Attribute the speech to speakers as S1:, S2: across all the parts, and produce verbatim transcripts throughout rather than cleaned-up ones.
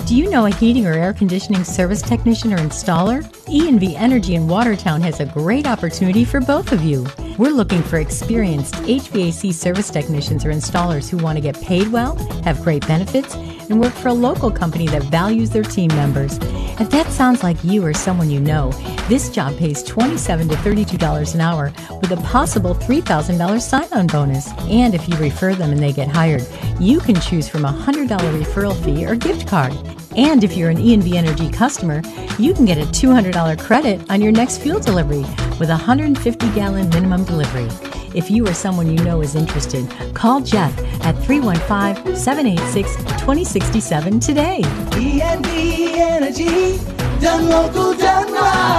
S1: Do you know a heating or air conditioning service technician or installer? E and V Energy in Watertown has a great opportunity for both of you. We're looking for experienced H V A C service technicians or installers who want to get paid well, have great benefits, and work for a local company that values their team members. If that sounds like you or someone you know, this job pays twenty-seven to thirty-two dollars an hour with a possible three thousand dollars sign-on bonus. And if you refer them and they get hired, you can choose from a one hundred dollars referral fee or gift card. And if you're an E and V Energy customer, you can get a two hundred dollars credit on your next fuel delivery with a one hundred fifty gallon minimum delivery. If you or someone you know is interested, call Jeff at three one five, seven eight six, two zero six seven today.
S2: E and V Energy, done local, done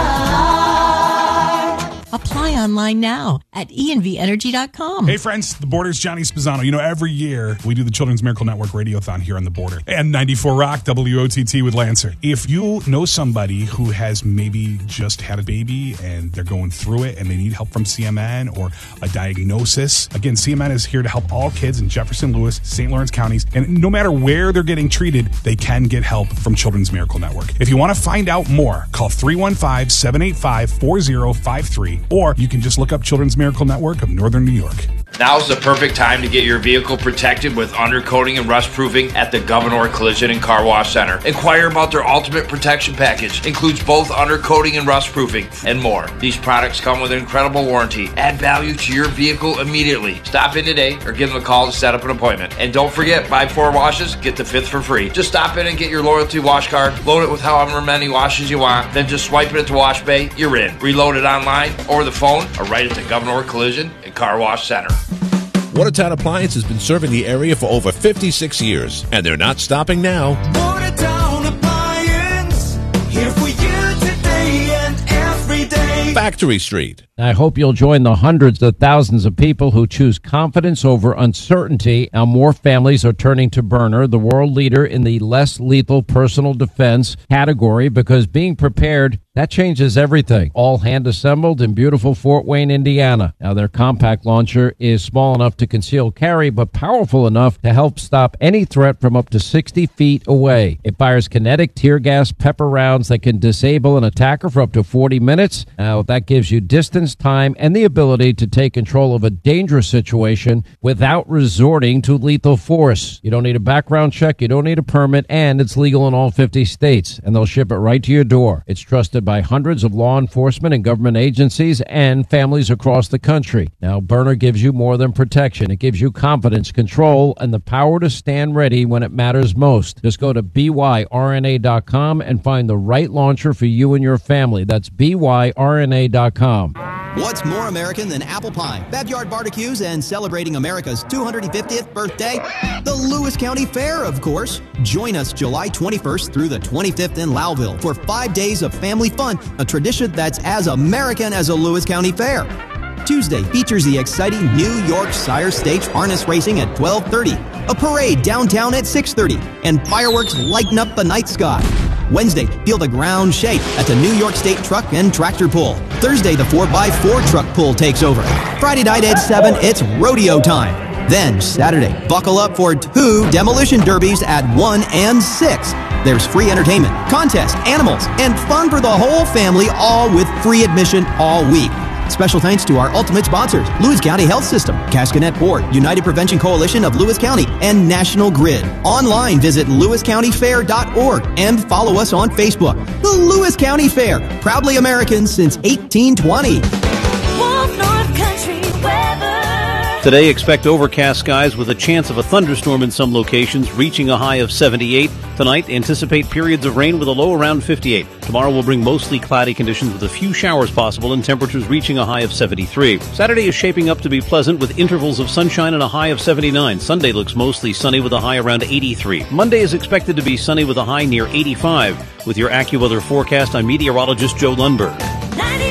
S2: right.
S1: Apply online now at e n v energy dot com.
S3: Hey friends, the Border's Johnny Spezzano. You know, every year we do the Children's Miracle Network Radiothon here on the Border. And ninety-four Rock, W O T T with Lancer. If you know somebody who has maybe just had a baby and they're going through it and they need help from C M N or a diagnosis, again, C M N is here to help all kids in Jefferson, Lewis, Saint Lawrence counties. And no matter where they're getting treated, they can get help from Children's Miracle Network. If you want to find out more, call three one five, seven eight five, four zero five three. Or you can just look up Children's Miracle Network of Northern New York.
S4: Now's the perfect time to get your vehicle protected with undercoating and rust proofing at the Governor Collision and Car Wash Center. Inquire about their ultimate protection package. Includes both undercoating and rust proofing and more. These products come with an incredible warranty. Add value to your vehicle immediately. Stop in today or give them a call to set up an appointment. And don't forget, buy four washes, get the fifth for free. Just stop in and get your loyalty wash card, load it with however many washes you want, then just swipe it at the wash bay, you're in. Reload it online, over the phone, or right at the Governor Collision and Car Wash Center.
S5: Watertown Appliance has been serving the area for over fifty-six years, and they're not stopping now.
S2: Watertown Appliance, here for you today and every day.
S5: Factory Street.
S6: I hope you'll join the hundreds of thousands of people who choose confidence over uncertainty. Now more families are turning to Byrna, the world leader in the less lethal personal defense category, because being prepared, that changes everything. All hand assembled in beautiful Fort Wayne, Indiana. Now their compact launcher is small enough to conceal carry, but powerful enough to help stop any threat from up to sixty feet away. It fires kinetic tear gas pepper rounds that can disable an attacker for up to forty minutes. Now that gives you distance, time, and the ability to take control of a dangerous situation without resorting to lethal force. You don't need a background check, you don't need a permit, and it's legal in all fifty states, and they'll ship it right to your door. It's trusted by hundreds of law enforcement and government agencies and families across the country. Now, Byrna gives you more than protection. It gives you confidence, control, and the power to stand ready when it matters most. Just go to B Y R N A dot com and find the right launcher for you and your family. That's B Y R N A dot com.
S7: What's more American than apple pie, backyard barbecues, and celebrating America's two hundred fiftieth birthday? The Lewis County Fair, of course. Join us July twenty-first through the twenty-fifth in Lowville for five days of family fun, a tradition that's as American as a Lewis County Fair. Tuesday features the exciting New York Sire Stakes harness racing at twelve thirty, a parade downtown at six thirty, and fireworks lighten up the night sky. Wednesday, feel the ground shake at the New York State Truck and Tractor Pull. Thursday, the four by four truck pull takes over. Friday night at seven, it's rodeo time. Then, Saturday, buckle up for two demolition derbies at one and six. There's free entertainment, contests, animals, and fun for the whole family, all with free admission all week. Special thanks to our ultimate sponsors, Lewis County Health System, Cascanet Port, United Prevention Coalition of Lewis County, and National Grid. Online, visit lewis county fair dot org and follow us on Facebook. The Lewis County Fair, proudly American since eighteen twenty.
S2: Wolf North Country weather.
S8: Today, expect overcast skies with a chance of a thunderstorm in some locations, reaching a high of seventy-eight. Tonight, anticipate periods of rain with a low around fifty-eight. Tomorrow will bring mostly cloudy conditions with a few showers possible and temperatures reaching a high of seventy-three. Saturday is shaping up to be pleasant with intervals of sunshine and a high of seventy-nine. Sunday looks mostly sunny with a high around eighty-three. Monday is expected to be sunny with a high near eighty-five. With your AccuWeather forecast, I'm meteorologist Joe Lundberg.